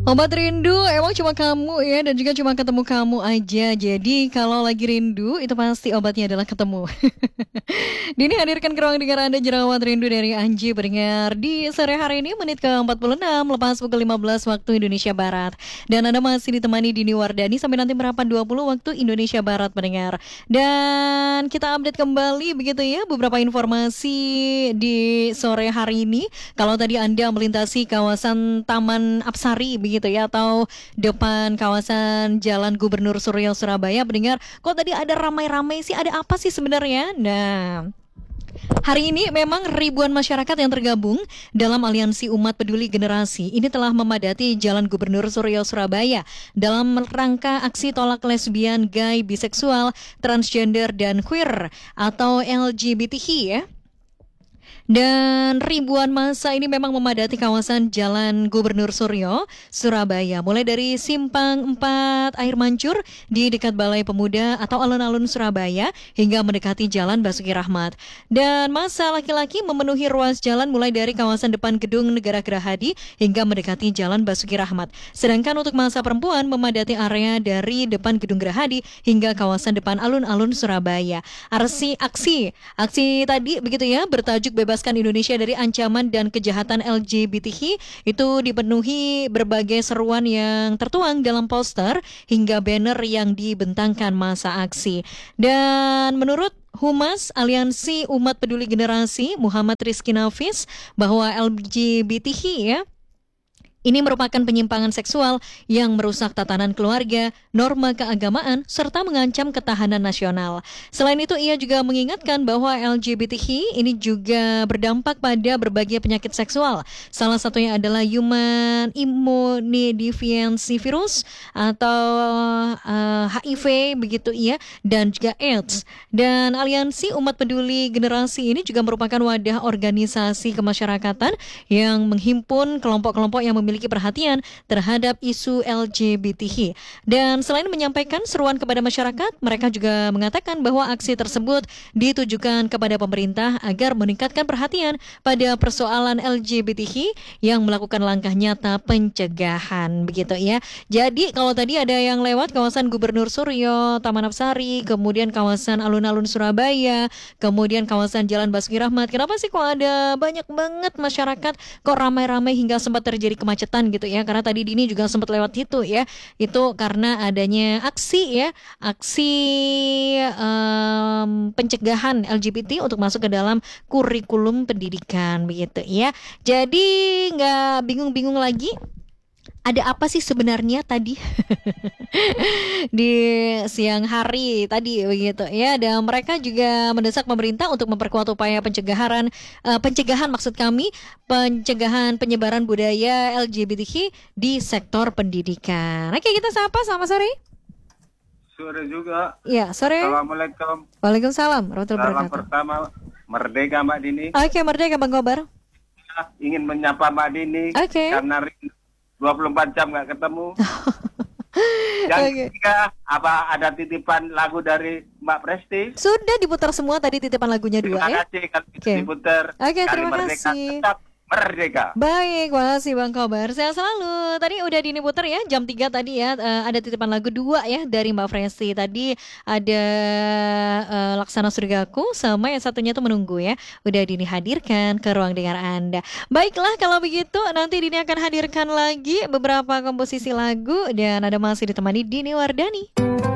Obat rindu emang cuma kamu ya, dan juga cuma ketemu kamu aja. Jadi kalau lagi rindu itu pasti obatnya adalah ketemu. Dini hadirkan ke ruang dengar Anda jerawat rindu dari Anji pendengar di sore hari ini menit ke-46 lepas pukul 15 waktu Indonesia Barat. Dan Anda masih ditemani Dini Wardani sampai nanti merapat 20 waktu Indonesia Barat pendengar. Dan kita update kembali begitu ya beberapa informasi di sore hari ini. Kalau tadi Anda melintasi kawasan Taman Apsari begitu ya, atau depan kawasan Jalan Gubernur Suryo Surabaya pendengar, kok tadi ada ramai-ramai sih, ada apa sih sebenarnya? Nah, hari ini memang ribuan masyarakat yang tergabung dalam Aliansi Umat Peduli Generasi ini telah memadati Jalan Gubernur Suryo Surabaya dalam rangka aksi tolak lesbian, gay, biseksual, transgender, dan queer atau LGBTQ ya. Dan ribuan massa ini memang memadati kawasan Jalan Gubernur Suryo, Surabaya. Mulai dari Simpang 4 Air Mancur di dekat Balai Pemuda atau alun-alun Surabaya hingga mendekati Jalan Basuki Rahmat. Dan massa laki-laki memenuhi ruas jalan mulai dari kawasan depan Gedung Negara Gerahadi hingga mendekati Jalan Basuki Rahmat. Sedangkan untuk massa perempuan memadati area dari depan Gedung Gerahadi hingga kawasan depan alun-alun Surabaya. Aksi tadi begitu ya, bertajuk Bebaskan Indonesia dari Ancaman dan Kejahatan LGBTQ itu dipenuhi berbagai seruan yang tertuang dalam poster hingga banner yang dibentangkan masa aksi. Dan menurut Humas Aliansi Umat Peduli Generasi Muhammad Rizky Nafis bahwa LGBTQ ya, ini merupakan penyimpangan seksual yang merusak tatanan keluarga, norma keagamaan, serta mengancam ketahanan nasional. Selain itu, ia juga mengingatkan bahwa LGBTQ ini juga berdampak pada berbagai penyakit seksual. Salah satunya adalah Human Immunodeficiency Virus atau HIV begitu ya, dan juga AIDS. Dan Aliansi Umat Peduli Generasi ini juga merupakan wadah organisasi kemasyarakatan yang menghimpun kelompok-kelompok yang memiliki perhatian terhadap isu LGBTQ. Dan selain menyampaikan seruan kepada masyarakat, mereka juga mengatakan bahwa aksi tersebut ditujukan kepada pemerintah agar meningkatkan perhatian pada persoalan LGBTQ yang melakukan langkah nyata pencegahan begitu ya. Jadi kalau tadi ada yang lewat kawasan Gubernur Suryo, Taman Apsari, kemudian kawasan alun-alun Surabaya, kemudian kawasan Jalan Basuki Rahmat, kenapa sih kok ada banyak banget masyarakat, kok ramai-ramai hingga sempat terjadi kemacetan gitu ya, karena tadi Dini juga sempat lewat itu ya, itu karena adanya aksi ya, aksi pencegahan LGBT untuk masuk ke dalam kurikulum pendidikan begitu ya. Jadi nggak bingung-bingung lagi, ada apa sih sebenarnya tadi di siang hari tadi begitu ya. Dan mereka juga mendesak pemerintah untuk memperkuat upaya pencegahan penyebaran budaya LGBTQ di sektor pendidikan. Oke, kita sapa, selamat sore. Sore juga. Ya, sore. Assalamualaikum. Waalaikumsalam warahmatullahi Salam wabarakatuh. pertama, merdeka Mbak Dini. Oke, merdeka Bang Gobar. Ingin menyapa Mbak Dini karena 24 jam nggak ketemu. Yang ketiga, apa ada titipan lagu dari Mbak Presti? Sudah diputar semua tadi titipan lagunya dua ya. Terima kasih kalau diputar. Oke, terima merdeka, kasih. tetap merdeka. Baik, makasih Bang Kobar. Sehat selalu. Tadi udah Dini putar ya, jam 3 tadi ya, ada titipan lagu 2 ya dari Mbak Presti. Tadi ada Laksana Surgaku, sama yang satunya tuh Menunggu ya. Udah Dini hadirkan ke ruang dengar Anda. Baiklah, kalau begitu nanti Dini akan hadirkan lagi beberapa komposisi lagu dan ada masih ditemani Dini Wardani.